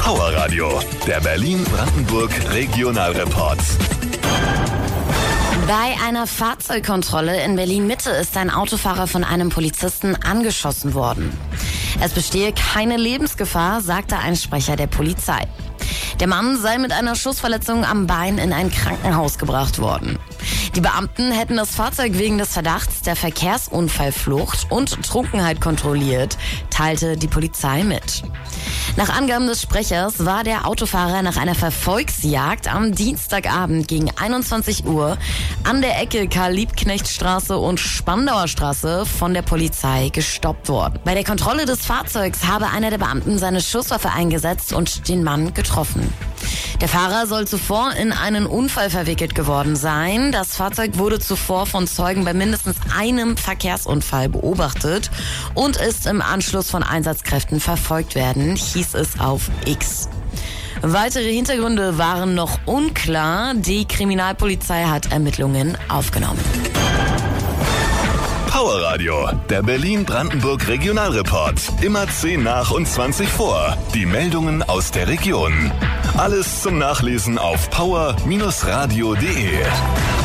Power Radio, der Berlin-Brandenburg Regionalreport. Bei einer Fahrzeugkontrolle in Berlin-Mitte ist ein Autofahrer von einem Polizisten angeschossen worden. Es bestehe keine Lebensgefahr, sagte ein Sprecher der Polizei. Der Mann sei mit einer Schussverletzung am Bein in ein Krankenhaus gebracht worden. Die Beamten hätten das Fahrzeug wegen des Verdachts der Verkehrsunfallflucht und Trunkenheit kontrolliert, teilte die Polizei mit. Nach Angaben des Sprechers war der Autofahrer nach einer Verfolgsjagd am Dienstagabend gegen 21 Uhr an der Ecke Karl-Liebknecht-Straße und Spandauer Straße von der Polizei gestoppt worden. Bei der Kontrolle des Fahrzeugs habe einer der Beamten seine Schusswaffe eingesetzt und den Mann getroffen. Der Fahrer soll zuvor in einen Unfall verwickelt geworden sein. Das Fahrzeug wurde zuvor von Zeugen bei mindestens einem Verkehrsunfall beobachtet und ist im Anschluss von Einsatzkräften verfolgt werden, hieß es auf X. Weitere Hintergründe waren noch unklar. Die Kriminalpolizei hat Ermittlungen aufgenommen. Power Radio, der Berlin-Brandenburg Regionalreport. Immer 10 nach und 20 vor. Die Meldungen aus der Region. Alles zum Nachlesen auf power-radio.de.